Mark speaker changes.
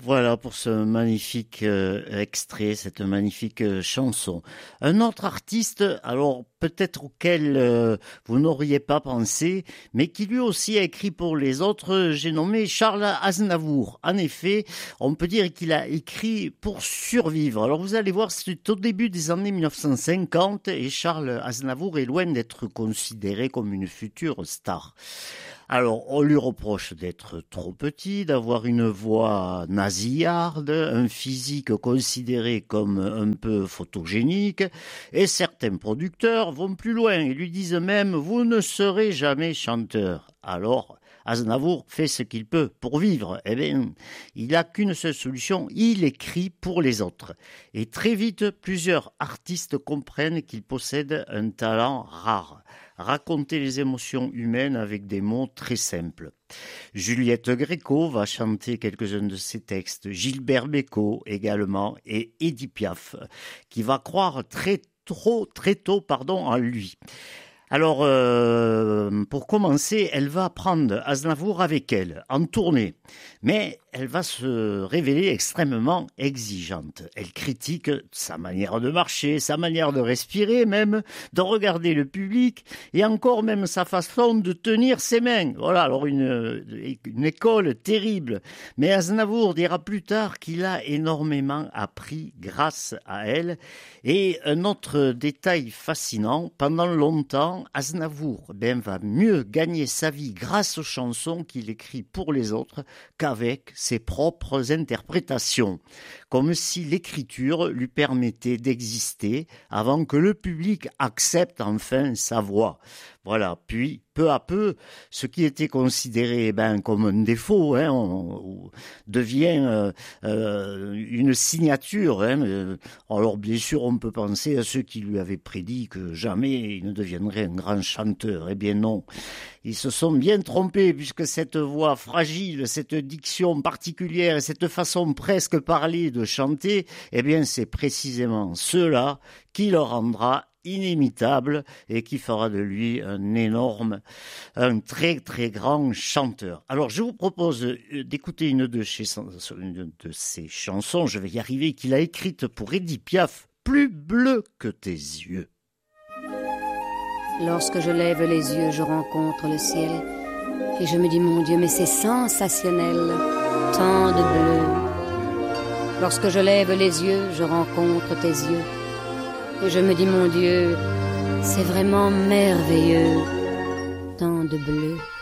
Speaker 1: Voilà pour ce magnifique extrait, cette magnifique chanson. Un autre artiste, alors peut-être auquel vous n'auriez pas pensé, mais qui lui aussi a écrit pour les autres, j'ai nommé Charles Aznavour. En effet, on peut dire qu'il a écrit pour survivre. Alors vous allez voir, c'est au début des années 1950 et Charles Aznavour est loin d'être considéré comme une future star. Alors, on lui reproche d'être trop petit, d'avoir une voix nasillarde, un physique considéré comme un peu photogénique, et certains producteurs vont plus loin et lui disent même « Vous ne serez jamais chanteur ». Alors, Aznavour fait ce qu'il peut pour vivre. Eh bien, il n'a qu'une seule solution, il écrit pour les autres. Et très vite, plusieurs artistes comprennent qu'il possède un talent rare. Raconter les émotions humaines avec des mots très simples. Juliette Gréco va chanter quelques-uns de ses textes, Gilbert Bécaud également, et Édith Piaf, qui va croire très tôt en lui. Alors, pour commencer, elle va prendre Aznavour avec elle, en tournée. Mais elle va se révéler extrêmement exigeante. Elle critique sa manière de marcher, sa manière de respirer même, de regarder le public, et encore même sa façon de tenir ses mains. Voilà, alors une école terrible. Mais Aznavour dira plus tard qu'il a énormément appris grâce à elle. Et un autre détail fascinant, pendant longtemps, Aznavour va mieux gagner sa vie grâce aux chansons qu'il écrit pour les autres qu'avec ses propres interprétations, comme si l'écriture lui permettait d'exister avant que le public accepte enfin sa voix. Voilà, puis peu à peu, ce qui était considéré comme un défaut devient une signature. Alors bien sûr, on peut penser à ceux qui lui avaient prédit que jamais il ne deviendrait un grand chanteur. Eh bien non, ils se sont bien trompés puisque cette voix fragile, cette diction particulière et cette façon presque parlée de chanter, eh bien c'est précisément cela qui le rendra inimitable et qui fera de lui un très très grand chanteur. Alors je vous propose d'écouter une de ses chansons, je vais y arriver, qu'il a écrite pour Édith Piaf, Plus bleu que tes yeux.
Speaker 2: Lorsque je lève les yeux, je rencontre le ciel et je me dis mon Dieu, mais c'est sensationnel, tant de bleu. Lorsque je lève les yeux, je rencontre tes yeux et je me dis mon Dieu, c'est vraiment merveilleux, tant de bleu.